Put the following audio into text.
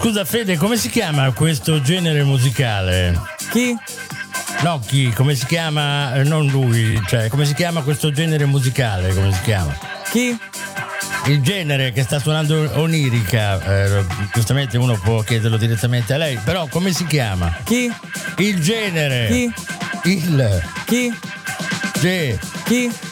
Scusa Fede, come si chiama questo genere musicale? Chi? No, chi? Come si chiama? Non lui, cioè, come si chiama questo genere musicale? Come si chiama? Chi? Il genere che sta suonando Onirica, giustamente uno può chiederlo direttamente a lei, però come si chiama? Chi? Il genere. Chi? Il. Chi? Ge. Chi?